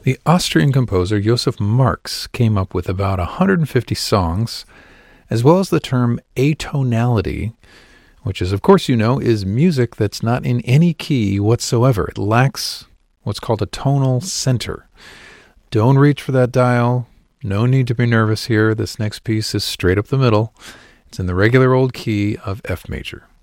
The Austrian composer Joseph Marx came up with about 150 songs, as well as the term atonality, which is, of course, is music that's not in any key whatsoever. It lacks what's called a tonal center. Don't reach for that dial. No need to be nervous here. This next piece is straight up the middle. It's in the regular old key of F major.